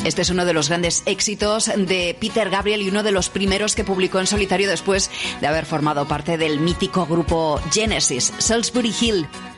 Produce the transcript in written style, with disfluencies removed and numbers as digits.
Este es uno de los grandes éxitos de Peter Gabriel y uno de los primeros que publicó en solitario después de haber formado parte del mítico grupo Genesis, Salisbury Hill.